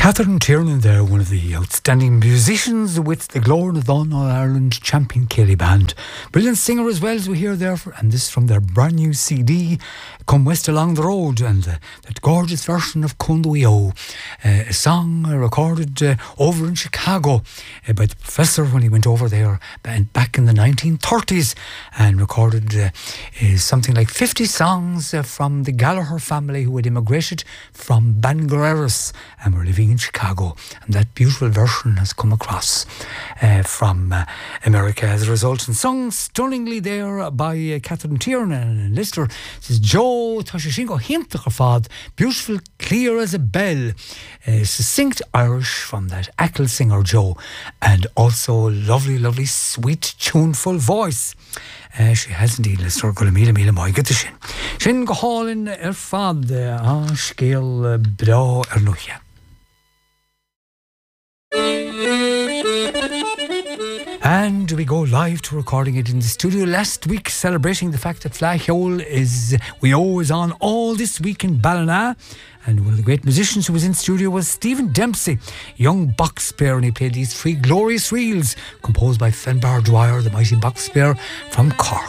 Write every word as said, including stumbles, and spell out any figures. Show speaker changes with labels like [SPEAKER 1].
[SPEAKER 1] Catherine Tiernan there, one of the outstanding musicians with the Glór na Dún All-Ireland Champion Céilí Band. Brilliant singer as well, as we hear there, for, and this from their brand new C D, Come West Along the Road, and uh, that gorgeous version of Cunduio, uh, a song uh, recorded uh, over in Chicago uh, by the professor when he went over there back in the nineteen thirties and recorded uh, uh, something like fifty songs uh, from the Gallagher family who had immigrated from Bangalore and were living in Chicago, and that beautiful version has come across uh, from uh, America as a result, and sung stunningly there by uh, Catherine Tiernan and Lister. This is Joe Tashishinko Hintach Fad, beautiful, clear as a bell, uh, succinct Irish from that Ackle singer Joe, and also lovely, lovely, sweet, tuneful voice. Uh, she has indeed, Lister, go to mila mila mai get the shin. Shin go hallin er fad a scale bra er luchia. And we go live to recording it in the studio last week, celebrating the fact that Flaghole is, we owe is on all this week in Ballina. And one of the great musicians who was in studio was Stephen Dempsey, young box player, and he played these three glorious reels composed by Fenbar Dwyer, the mighty box player from Cork.